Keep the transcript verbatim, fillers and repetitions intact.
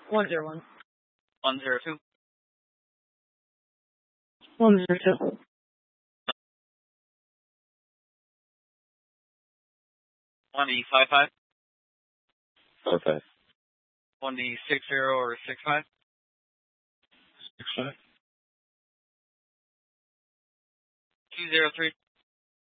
One zero one. One zero two. One zero two. One D five five. Five five. One D six zero or six five. Six five. Two zero three.